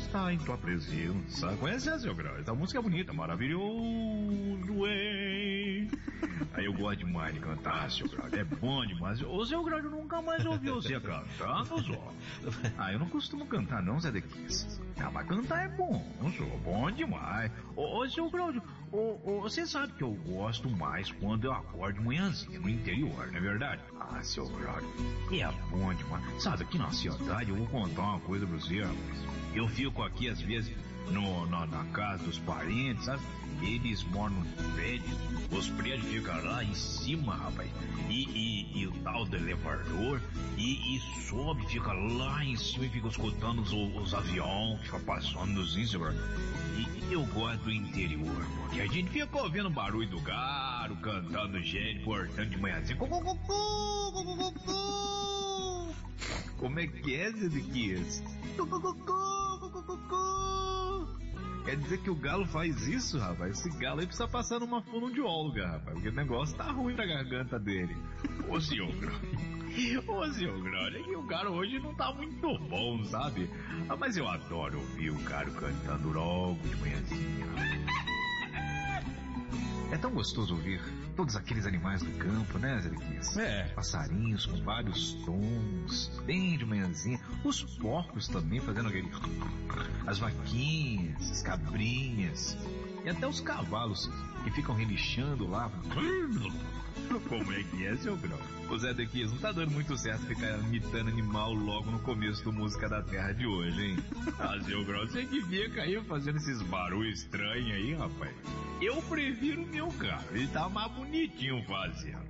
está em tua presença. Conhece essa, seu Grau? Essa música é bonita, maravilhoso, hein? Aí eu gosto demais de cantar, seu Grau. É bom demais. Ô, seu Grau, eu nunca mais ouvi você cantando, só. Eu não costumo cantar, não, Zé Dequis. Mas cantar é bom, sou bom demais. Ô, seu Grau, você sabe que eu gosto mais quando eu acordo de manhãzinha no interior, não é verdade? Seu Grau, é bom demais. Sabe, aqui na cidade, eu vou contar uma coisa pra você, rapaz. Eu fico aqui, às vezes, na casa dos parentes, sabe? Eles moram no prédio, os prédios ficam lá em cima, rapaz. E o tal do elevador, e sobe, fica lá em cima e fica escutando os aviões que ficam passando nos Instagram. E eu gosto do interior, porque a gente fica ouvindo o barulho do galo, cantando gente, portando de manhãzinha. Como é que é, Zé Dequis? Quer dizer que o galo faz isso, rapaz? Esse galo aí precisa passar numa fonoaudióloga, rapaz, porque o negócio tá ruim na garganta dele. Ô, senhor Grau, é que o galo hoje não tá muito bom, sabe? Mas eu adoro ouvir o galo cantando logo de manhãzinha. É tão gostoso ouvir todos aqueles animais do campo, né, Zé Dequis? Passarinhos com vários tons, bem de manhãzinha. Os porcos também fazendo aquele... As vaquinhas, as cabrinhas. E até os cavalos que ficam relinchando lá. Como é que é, seu Grau? O Zé Dequis, não tá dando muito certo ficar imitando animal logo no começo do Música da Terra de hoje, hein? Seu Grau, você que fica aí fazendo esses barulhos estranhos aí, rapaz. Eu prefiro o meu carro, ele tá mais bonitinho fazendo.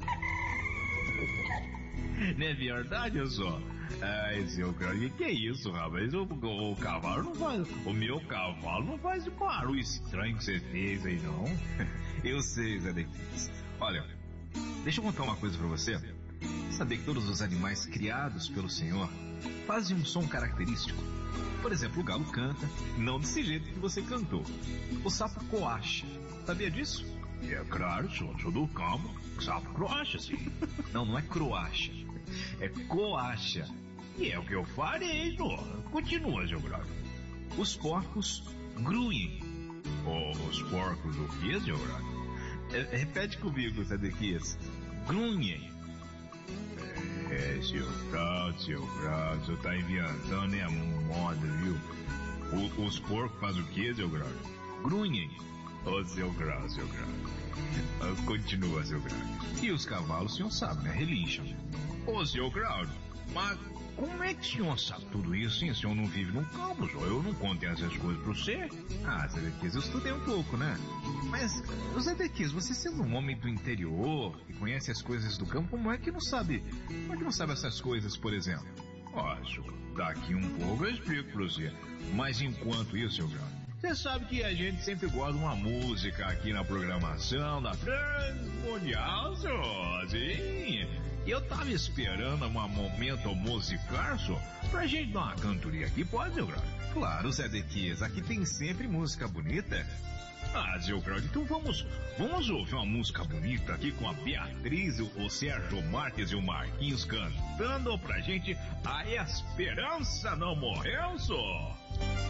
Não é verdade, eu só? Seu Grau, que é isso, rapaz? O cavalo não faz... O meu cavalo não faz o barulho estranho que você fez aí, não. Eu sei, Zé Dequis. Olha, deixa eu contar uma coisa pra você. Sabia que todos os animais criados pelo Senhor fazem um som característico? Por exemplo, o galo canta, não desse jeito que você cantou. O sapo coacha. Sabia disso? É claro, sou do campo. Sapo croacha, sim. Não é croacha. É coacha. E é o que eu farei, não. Continua, seu Grau. Os porcos grunhem. Os porcos o quê, seu Grau? Repete comigo, Zé Dequis. Grunhem. Seu Grau, o senhor tá inventando, é moda, viu? Os porcos fazem o quê, seu Grau? Grunhem. Seu Grau. Continua, seu Grau. E os cavalos, o senhor sabe, né? Relincham. Seu Grau, mas como é que o senhor sabe tudo isso, hein? O senhor não vive no campo, senhor. Eu não contei essas coisas pra você. Zé Dequis, eu estudei um pouco, né? Mas, Zé Dequis, você sendo um homem do interior, que conhece as coisas do campo, como é que não sabe? Como é que não sabe essas coisas, por exemplo? Senhor, daqui um pouco eu explico pra você. Mas enquanto isso, seu Grau, você sabe que a gente sempre gosta de uma música aqui na programação da Transmundial, senhor. Sim. E eu tava esperando um momento musical, senhor, pra gente dar uma cantoria aqui, pode, seu Grau? Claro, Zé Dequis, aqui tem sempre música bonita. Seu Grau, então vamos ouvir uma música bonita aqui com a Beatriz, o Sérgio Marques e o Marquinhos cantando pra gente. A Esperança Não Morreu, senhor.